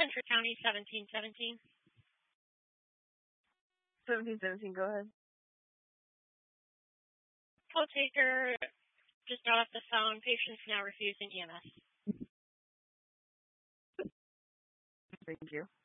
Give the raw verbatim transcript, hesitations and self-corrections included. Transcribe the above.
Central County, seventeen seventeen. seventeen seventeen, go ahead. Call taker just got off the phone. Patient's now refusing E M S. Thank you.